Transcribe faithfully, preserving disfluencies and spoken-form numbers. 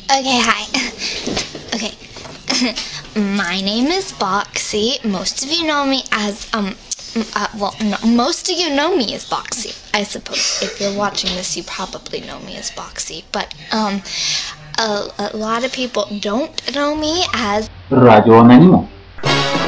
Okay, hi. Okay. My name is Boxy. Most of you know me as, um, uh, well, no, most of you know me as Boxy, I suppose. If you're watching this, you probably know me as Boxy. But, um, a, a lot of people don't know me as Радио Анониму.